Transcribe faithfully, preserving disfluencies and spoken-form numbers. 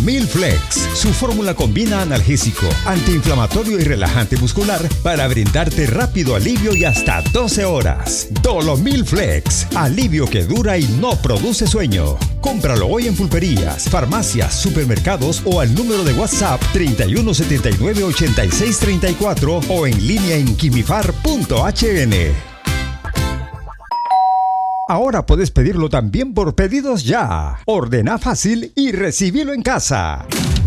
Dolomilflex. Su fórmula combina analgésico, antiinflamatorio y relajante muscular para brindarte rápido alivio y hasta doce horas. Dolomilflex. Alivio que dura y no produce sueño. Cómpralo hoy en pulperías, farmacias, supermercados o al número de WhatsApp treinta y uno setenta y nueve ochenta y seis treinta y cuatro o en línea en quimifar punto h n. Ahora puedes pedirlo también por Pedidos Ya. Ordena fácil y recibilo en casa.